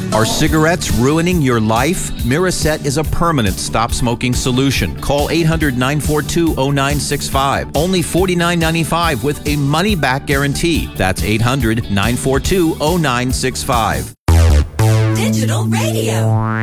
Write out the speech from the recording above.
Are cigarettes ruining your life? Miraset is a permanent stop-smoking solution. Call 800-942-0965. Only $49.95 with a money-back guarantee. That's 800-942-0965. Digital radio.